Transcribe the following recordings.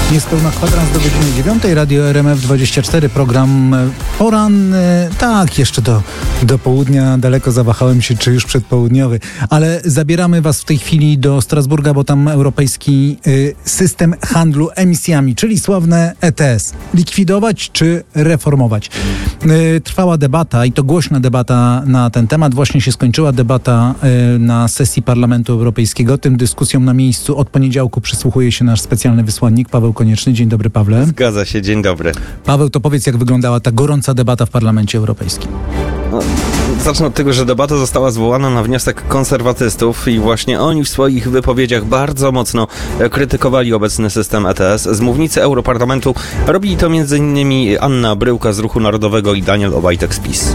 Niespełna kwadrans do godziny 9. Radio RMF24, program poranny. Tak, jeszcze do południa daleko, zawahałem się, czy już przedpołudniowy. Ale zabieramy was w tej chwili do Strasburga, bo tam europejski system handlu emisjami, czyli sławne ETS. Likwidować czy reformować? Trwała debata i to głośna debata na ten temat. Właśnie się skończyła debata na sesji Parlamentu Europejskiego. Tym dyskusjom na miejscu od poniedziałku przysłuchuje się nasz specjalny wysłannik Paweł Konieczny. Dzień dobry, Pawle. Zgadza się, dzień dobry. Paweł, to powiedz, jak wyglądała ta gorąca debata w Parlamencie Europejskim. Zacznę od tego, że debata została zwołana na wniosek konserwatystów i właśnie oni w swoich wypowiedziach bardzo mocno krytykowali obecny system ETS. Z mównicy Europarlamentu robili to m.in. Anna Bryłka z Ruchu Narodowego i Daniel Obajtek z PiS.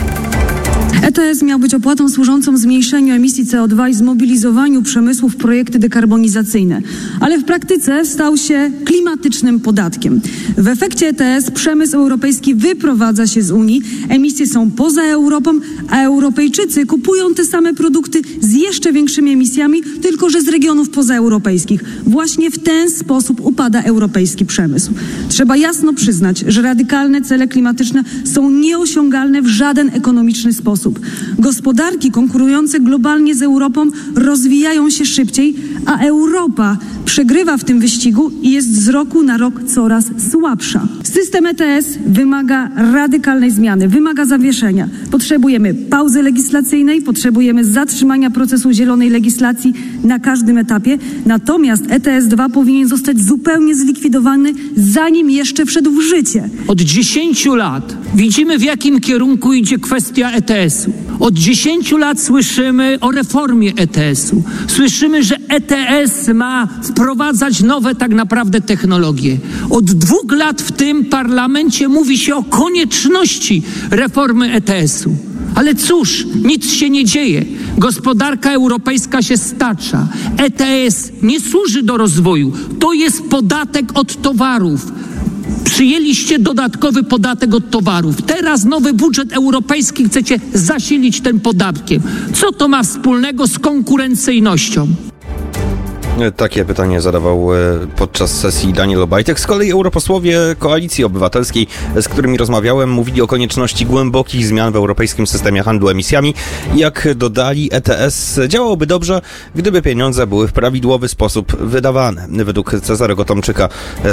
ETS miał być opłatą służącą zmniejszeniu emisji CO2 i zmobilizowaniu przemysłu w projekty dekarbonizacyjne, ale w praktyce stał się klimatycznym podatkiem. W efekcie ETS przemysł europejski wyprowadza się z Unii, emisje są poza Europą, a Europejczycy kupują te same produkty z jeszcze większymi emisjami, tylko że z regionów pozaeuropejskich. Właśnie w ten sposób upada europejski przemysł. Trzeba jasno przyznać, że radykalne cele klimatyczne są nieosiągalne w żaden ekonomiczny sposób. Gospodarki konkurujące globalnie z Europą rozwijają się szybciej, a Europa przegrywa w tym wyścigu i jest z roku na rok coraz słabsza. System ETS wymaga radykalnej zmiany, wymaga zawieszenia. Potrzebujemy pauzy legislacyjnej, potrzebujemy zatrzymania procesu zielonej legislacji na każdym etapie. Natomiast ETS-2 powinien zostać zupełnie zlikwidowany, zanim jeszcze wszedł w życie. Od 10 lat widzimy, w jakim kierunku idzie kwestia ETS-u. Od 10 lat słyszymy o reformie ETS-u. Słyszymy, że ETS ma wprowadzać nowe tak naprawdę technologie. Od 2 lat w tym parlamencie mówi się o konieczności reformy ETS-u. Ale cóż, nic się nie dzieje. Gospodarka europejska się stacza. ETS nie służy do rozwoju. To jest podatek od towarów. Przyjęliście dodatkowy podatek od towarów. Teraz nowy budżet europejski chcecie zasilić tym podatkiem. Co to ma wspólnego z konkurencyjnością? Takie pytanie zadawał podczas sesji Daniel Obajtek. Z kolei europosłowie Koalicji Obywatelskiej, z którymi rozmawiałem, mówili o konieczności głębokich zmian w europejskim systemie handlu emisjami. Jak dodali, ETS działałoby dobrze, gdyby pieniądze były w prawidłowy sposób wydawane. Według Cezarego Tomczyka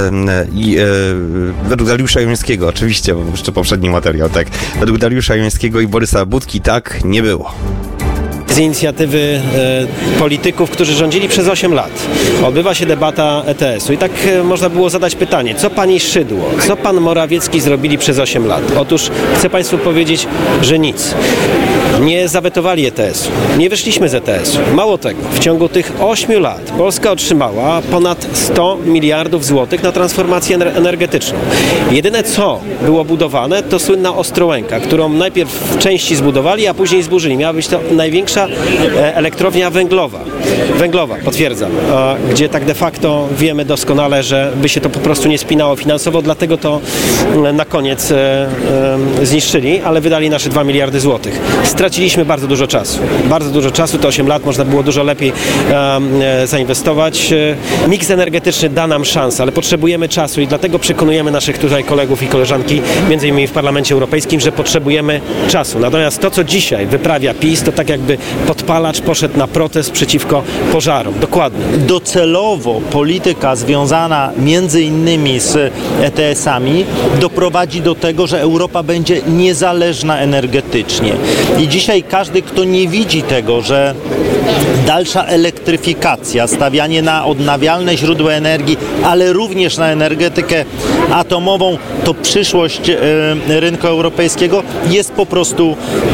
i według Dariusza Jońskiego, oczywiście, bo jeszcze poprzedni materiał, tak. Według Dariusza Jońskiego i Borysa Budki tak nie było. Z inicjatywy polityków, którzy rządzili przez 8 lat. Odbywa się debata ETS-u i tak można było zadać pytanie, co pani Szydło, co pan Morawiecki zrobili przez 8 lat? Otóż chcę państwu powiedzieć, że nic. Nie zawetowali ETS-u, nie wyszliśmy z ETS-u. Mało tego, w ciągu tych 8 lat Polska otrzymała ponad 100 miliardów złotych na transformację energetyczną. Jedyne co było budowane to słynna Ostrołęka, którą najpierw w części zbudowali, a później zburzyli. Miała być to największa elektrownia węglowa, potwierdzam, gdzie tak de facto wiemy doskonale, że by się to po prostu nie spinało finansowo, dlatego to na koniec zniszczyli, ale wydali nasze 2 miliardy złotych. Straciliśmy bardzo dużo czasu, te 8 lat można było dużo lepiej zainwestować. Miks energetyczny da nam szansę, ale potrzebujemy czasu i dlatego przekonujemy naszych tutaj kolegów i koleżanki, między innymi w Parlamencie Europejskim, że potrzebujemy czasu. Natomiast to, co dzisiaj wyprawia PiS, to tak jakby podpalacz poszedł na protest przeciwko pożarom. Dokładnie. Docelowo polityka związana między innymi z ETS-ami doprowadzi do tego, że Europa będzie niezależna energetycznie. I dzisiaj każdy, kto nie widzi tego, że dalsza elektryfikacja, stawianie na odnawialne źródła energii, ale również na energetykę atomową, to przyszłość rynku europejskiego, jest po prostu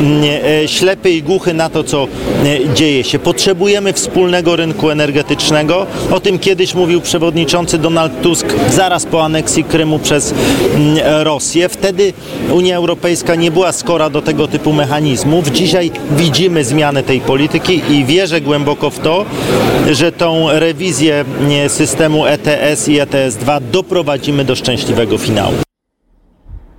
ślepy i głuchy na to, co dzieje się. Potrzebujemy wspólnego rynku energetycznego. O tym kiedyś mówił przewodniczący Donald Tusk zaraz po aneksji Krymu przez Rosję. Wtedy Unia Europejska nie była skora do tego typu mechanizmów. Dzisiaj widzimy zmianę tej polityki i wierzę głęboko w to, że tą rewizję systemu ETS i ETS-2 doprowadzimy do szczęśliwego finału.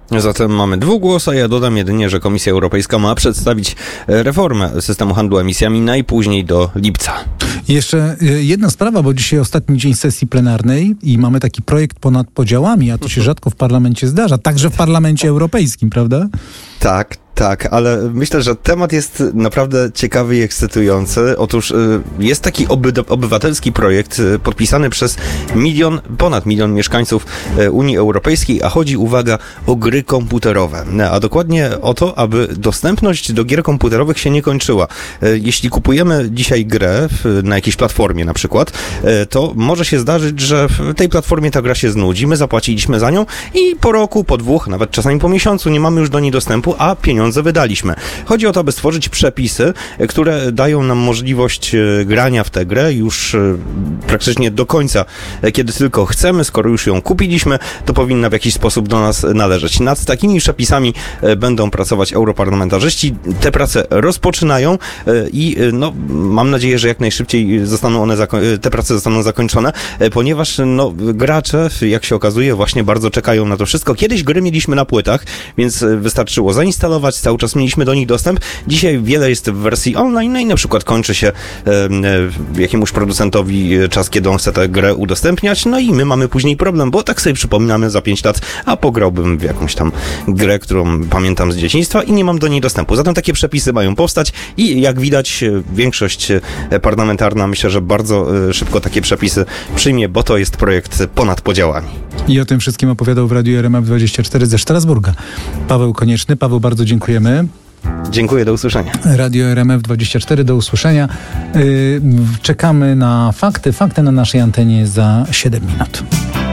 Zatem mamy dwugłos, a ja dodam jedynie, że Komisja Europejska ma przedstawić reformę systemu handlu emisjami najpóźniej do lipca. Jeszcze jedna sprawa, bo dzisiaj ostatni dzień sesji plenarnej i mamy taki projekt ponad podziałami, a to się rzadko w parlamencie zdarza, także w Parlamencie Europejskim, prawda? Tak, ale myślę, że temat jest naprawdę ciekawy i ekscytujący. Otóż jest taki obywatelski projekt podpisany przez ponad 1 milion mieszkańców Unii Europejskiej, a chodzi, uwaga, o gry komputerowe. A dokładnie o to, aby dostępność do gier komputerowych się nie kończyła. Jeśli kupujemy dzisiaj grę na jakiejś platformie na przykład, to może się zdarzyć, że w tej platformie ta gra się znudzi, my zapłaciliśmy za nią i po roku, po 2, nawet czasami po miesiącu nie mamy już do niej dostępu, a pieniądze wydaliśmy. Chodzi o to, aby stworzyć przepisy, które dają nam możliwość grania w tę grę już praktycznie do końca, kiedy tylko chcemy. Skoro już ją kupiliśmy, to powinna w jakiś sposób do nas należeć. Nad takimi przepisami będą pracować europarlamentarzyści. Te prace rozpoczynają i mam nadzieję, że jak najszybciej te prace zostaną zakończone, ponieważ gracze, jak się okazuje, właśnie bardzo czekają na to wszystko. Kiedyś gry mieliśmy na płytach, więc wystarczyło zainstalować, cały czas mieliśmy do nich dostęp. Dzisiaj wiele jest w wersji online, i na przykład kończy się jakiemuś producentowi czas, kiedy on chce tę grę udostępniać, i my mamy później problem, bo tak sobie przypominamy za 5 lat, a pograłbym w jakąś tam grę, którą pamiętam z dzieciństwa i nie mam do niej dostępu. Zatem takie przepisy mają powstać i jak widać większość parlamentarna, myślę, że bardzo szybko takie przepisy przyjmie, bo to jest projekt ponad podziałami. I o tym wszystkim opowiadał w Radiu RMF24 ze Strasburga Paweł Konieczny. Paweł, bardzo dziękujemy. Dziękuję, do usłyszenia. Radio RMF24, do usłyszenia. Czekamy na fakty na naszej antenie za 7 minut.